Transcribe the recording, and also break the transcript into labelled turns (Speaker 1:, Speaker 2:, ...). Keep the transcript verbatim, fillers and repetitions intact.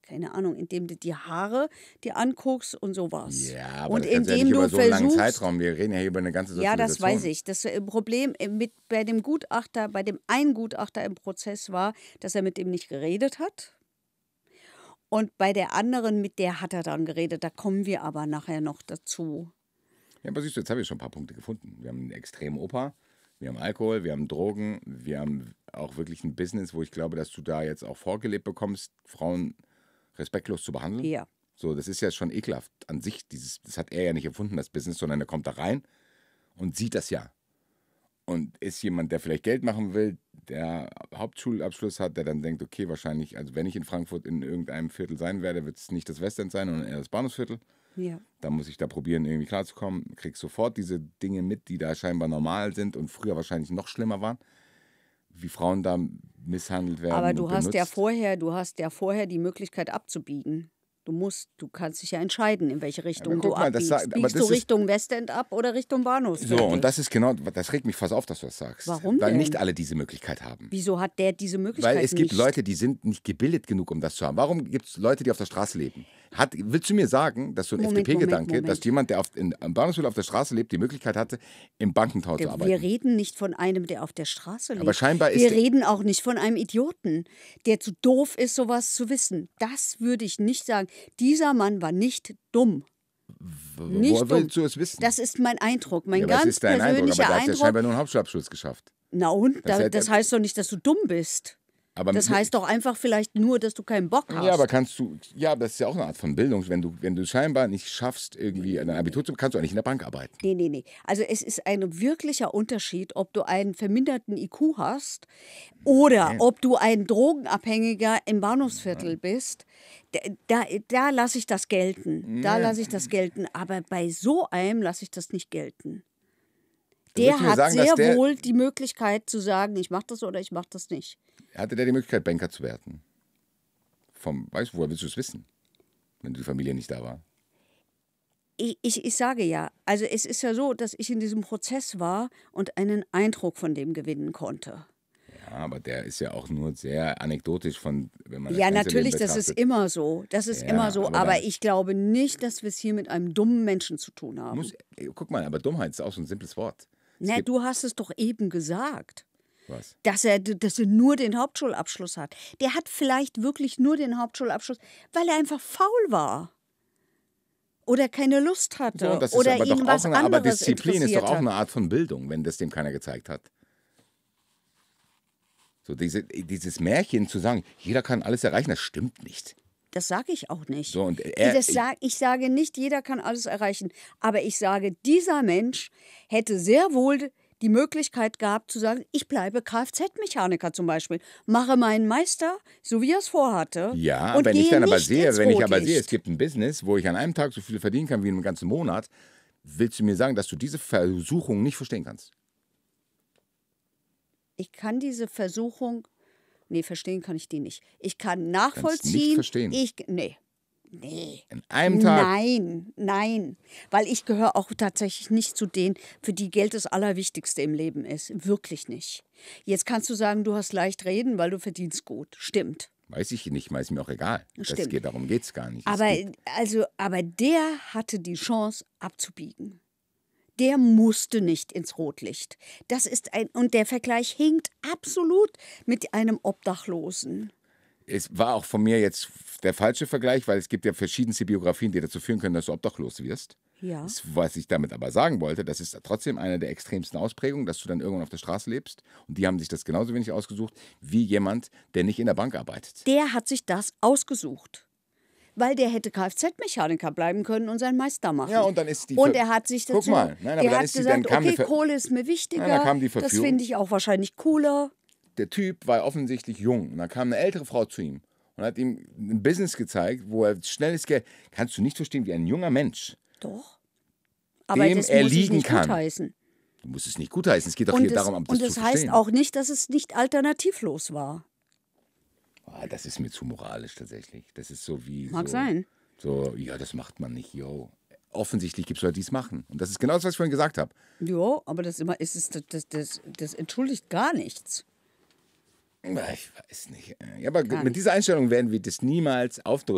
Speaker 1: keine Ahnung, indem du die Haare dir anguckst und sowas.
Speaker 2: Ja, aber
Speaker 1: Und
Speaker 2: das kannst du ja
Speaker 1: indem
Speaker 2: nicht
Speaker 1: du
Speaker 2: über so einen langen
Speaker 1: versuchst,
Speaker 2: Zeitraum. Wir reden ja hier über eine ganze
Speaker 1: ja, das weiß
Speaker 2: Sozialisation.
Speaker 1: ich. Das äh, Problem äh, mit, bei dem Gutachter, bei dem einen Gutachter im Prozess war, dass er mit dem nicht geredet hat. Und bei der anderen, mit der hat er dann geredet. Da kommen wir aber nachher noch dazu.
Speaker 2: Ja, aber siehst du, jetzt habe ich schon ein paar Punkte gefunden. Wir haben einen extremen Opa, wir haben Alkohol, wir haben Drogen, wir haben auch wirklich ein Business, wo ich glaube, dass du da jetzt auch vorgelebt bekommst, Frauen respektlos zu behandeln.
Speaker 1: Ja.
Speaker 2: So, das ist ja schon ekelhaft an sich. Dieses, das hat er ja nicht erfunden, das Business, sondern er kommt da rein und sieht das ja. Und ist jemand, der vielleicht Geld machen will, der Hauptschulabschluss hat, der dann denkt, okay, wahrscheinlich, also wenn ich in Frankfurt in irgendeinem Viertel sein werde, wird es nicht das Westend sein, sondern eher das Bahnhofsviertel.
Speaker 1: Ja.
Speaker 2: Da muss ich da probieren, irgendwie klarzukommen. Kriegst sofort diese Dinge mit, die da scheinbar normal sind und früher wahrscheinlich noch schlimmer waren. Wie Frauen da misshandelt werden.
Speaker 1: Aber du
Speaker 2: und
Speaker 1: hast ja
Speaker 2: benutzt.
Speaker 1: vorher, du hast ja vorher die Möglichkeit abzubiegen. Du musst, du kannst dich ja entscheiden, in welche Richtung
Speaker 2: guck
Speaker 1: du
Speaker 2: mal, das
Speaker 1: abbiegst.
Speaker 2: sagt- aber
Speaker 1: Biegst
Speaker 2: das
Speaker 1: du
Speaker 2: ist-
Speaker 1: Richtung Westend ab oder Richtung Bahnhofsviertel?
Speaker 2: So, und das ist genau, das regt mich fast auf, dass du das sagst.
Speaker 1: Warum
Speaker 2: Weil
Speaker 1: denn?
Speaker 2: nicht alle diese Möglichkeit haben.
Speaker 1: Wieso hat der diese Möglichkeit
Speaker 2: Weil es gibt
Speaker 1: nicht?
Speaker 2: Leute, die sind nicht gebildet genug, um das zu haben. Warum gibt es Leute, die auf der Straße leben? Hat, willst du mir sagen, dass so ein
Speaker 1: Moment,
Speaker 2: F D P-Gedanke,
Speaker 1: Moment,
Speaker 2: dass
Speaker 1: Moment.
Speaker 2: jemand, der auf, in, am Bahnhofsviertel auf der Straße lebt, die Möglichkeit hatte, im Bankentau zu
Speaker 1: Wir
Speaker 2: arbeiten?
Speaker 1: reden nicht von einem, der auf der Straße lebt.
Speaker 2: Aber scheinbar ist
Speaker 1: Wir
Speaker 2: der-
Speaker 1: reden auch nicht von einem Idioten, der zu doof ist, sowas zu wissen. Das würde ich nicht sagen. Dieser Mann war nicht dumm.
Speaker 2: Wo
Speaker 1: Nicht dumm.
Speaker 2: willst du es wissen?
Speaker 1: Das ist mein Eindruck, mein
Speaker 2: ja, was
Speaker 1: ganz
Speaker 2: ist dein Eindruck? Aber
Speaker 1: persönlicher
Speaker 2: der hat ja
Speaker 1: Eindruck.
Speaker 2: scheinbar nur einen Hauptschulabschluss geschafft.
Speaker 1: Na und?
Speaker 2: Das
Speaker 1: Da,
Speaker 2: hätte-
Speaker 1: das heißt doch nicht, dass du dumm bist.
Speaker 2: Aber
Speaker 1: Das
Speaker 2: mit-
Speaker 1: heißt doch einfach vielleicht nur, dass du keinen Bock hast.
Speaker 2: Ja, aber kannst du, ja, das ist ja auch eine Art von Bildung. Wenn du, wenn du scheinbar nicht schaffst, irgendwie ein Abitur zu, kannst du auch nicht in der Bank arbeiten.
Speaker 1: Nee, nee, nee. Also es ist ein wirklicher Unterschied, ob du einen verminderten I Q hast oder ob du ein Drogenabhängiger im Bahnhofsviertel bist. Da, da, da lasse ich das gelten. Da lasse ich das gelten. Aber bei so einem lasse ich das nicht gelten.
Speaker 2: Du
Speaker 1: Der
Speaker 2: willst mir
Speaker 1: hat
Speaker 2: sagen, dass
Speaker 1: sehr
Speaker 2: der-
Speaker 1: wohl die Möglichkeit zu sagen, ich mache das oder ich mache das nicht.
Speaker 2: Hatte der die Möglichkeit, Banker zu werden? Vom, weißt du, woher willst du es wissen, wenn die Familie nicht da war?
Speaker 1: Ich, ich, ich sage ja, also es ist ja so, dass ich in diesem Prozess war und einen Eindruck von dem gewinnen konnte.
Speaker 2: Ja, aber der ist ja auch nur sehr anekdotisch von, wenn man das
Speaker 1: Ja,
Speaker 2: ganze
Speaker 1: natürlich,
Speaker 2: Leben
Speaker 1: das ist
Speaker 2: betrachtet.
Speaker 1: immer so. Das ist
Speaker 2: Ja,
Speaker 1: immer so.
Speaker 2: aber
Speaker 1: Aber
Speaker 2: dann-
Speaker 1: ich glaube nicht, dass wir es hier mit einem dummen Menschen zu tun haben.
Speaker 2: Muss, ey, guck mal, aber Dummheit ist auch so ein simples Wort. Es
Speaker 1: Na,
Speaker 2: gibt-
Speaker 1: du hast es doch eben gesagt,
Speaker 2: Was?
Speaker 1: dass er, dass er nur den Hauptschulabschluss hat. Der hat vielleicht wirklich nur den Hauptschulabschluss, weil er einfach faul war. Oder keine Lust hatte.
Speaker 2: So, das ist
Speaker 1: oder
Speaker 2: aber
Speaker 1: ihn
Speaker 2: doch
Speaker 1: was
Speaker 2: auch eine, aber
Speaker 1: anderes
Speaker 2: Disziplin ist doch
Speaker 1: interessiert
Speaker 2: auch
Speaker 1: hat.
Speaker 2: eine Art von Bildung, wenn das dem keiner gezeigt hat. So diese, dieses Märchen zu sagen, jeder kann alles erreichen, das stimmt nicht.
Speaker 1: Das sage ich auch nicht.
Speaker 2: So, und er,
Speaker 1: das sag, ich sage nicht, jeder kann alles erreichen. Aber ich sage, dieser Mensch hätte sehr wohl die Möglichkeit gehabt zu sagen, ich bleibe Kfz-Mechaniker zum Beispiel, mache meinen Meister, so wie er es vorhatte.
Speaker 2: ja,
Speaker 1: und
Speaker 2: wenn ich
Speaker 1: gehe
Speaker 2: dann aber
Speaker 1: nicht
Speaker 2: sehe,
Speaker 1: ins
Speaker 2: wenn ich aber
Speaker 1: Rotlicht.
Speaker 2: sehe, es gibt ein Business, wo ich an einem Tag so viel verdienen kann wie in einem ganzen Monat, willst du mir sagen, dass du diese Versuchung nicht verstehen kannst?
Speaker 1: Ich kann diese Versuchung, nee, verstehen kann ich die nicht. Ich kann
Speaker 2: nicht
Speaker 1: nachvollziehen.
Speaker 2: verstehen?
Speaker 1: Ich, nee, nee.
Speaker 2: In einem Tag.
Speaker 1: Nein, nein, weil ich gehöre auch tatsächlich nicht zu denen, für die Geld das Allerwichtigste im Leben ist. Wirklich nicht. Jetzt kannst du sagen, du hast leicht reden, weil du verdienst gut. Stimmt.
Speaker 2: Weiß ich nicht mal, ist mir auch egal. Das
Speaker 1: Stimmt.
Speaker 2: geht, darum geht es gar nicht. Es
Speaker 1: Aber,
Speaker 2: geht,
Speaker 1: also, aber der hatte die Chance abzubiegen. Der musste nicht ins Rotlicht. Das ist ein, und der Vergleich hinkt absolut mit einem Obdachlosen.
Speaker 2: es war auch von mir jetzt der falsche Vergleich, weil es gibt ja verschiedenste Biografien, die dazu führen können, dass du obdachlos wirst.
Speaker 1: Ja.
Speaker 2: Das, was ich damit aber sagen wollte, das ist trotzdem eine der extremsten Ausprägungen, dass du dann irgendwann auf der Straße lebst. Und die haben sich das genauso wenig ausgesucht wie jemand, der nicht in der Bank arbeitet.
Speaker 1: Der hat sich das ausgesucht. Weil der hätte Kfz-Mechaniker bleiben können und seinen Meister machen.
Speaker 2: Ja, und dann ist die
Speaker 1: Und
Speaker 2: Ver-
Speaker 1: er hat sich
Speaker 2: Guck
Speaker 1: dazu,
Speaker 2: mal, nein, aber
Speaker 1: der
Speaker 2: dann
Speaker 1: hat
Speaker 2: ist die- dann
Speaker 1: gesagt,
Speaker 2: kam eine
Speaker 1: okay,
Speaker 2: Ver-
Speaker 1: Kohle ist mir wichtiger,
Speaker 2: Nein, dann kam die
Speaker 1: das
Speaker 2: Verführung.
Speaker 1: finde ich auch wahrscheinlich cooler.
Speaker 2: Der Typ war offensichtlich jung. Und dann kam eine ältere Frau zu ihm und hat ihm ein Business gezeigt, wo er schnelles Geld. Kannst du nicht verstehen, wie ein junger Mensch.
Speaker 1: Doch. Aber
Speaker 2: Dem
Speaker 1: das
Speaker 2: er
Speaker 1: muss ich
Speaker 2: liegen
Speaker 1: nicht
Speaker 2: kann.
Speaker 1: gutheißen.
Speaker 2: Du musst es nicht gutheißen. Es geht doch
Speaker 1: Und
Speaker 2: hier
Speaker 1: das,
Speaker 2: darum, das
Speaker 1: und das
Speaker 2: zu
Speaker 1: heißt
Speaker 2: verstehen.
Speaker 1: auch nicht, dass es nicht alternativlos war.
Speaker 2: Ah, das ist mir zu moralisch tatsächlich. Das ist so wie.
Speaker 1: Mag
Speaker 2: so,
Speaker 1: sein.
Speaker 2: So, ja, das macht man nicht, yo. Offensichtlich gibt es Leute, die es machen. Und das ist genau das, was ich vorhin gesagt habe.
Speaker 1: Ja, aber das, immer, ist es, das, das, das, das entschuldigt gar nichts.
Speaker 2: Ich weiß nicht. Ja, aber
Speaker 1: Gar
Speaker 2: mit
Speaker 1: nicht.
Speaker 2: dieser Einstellung werden wir das niemals aufdrücken.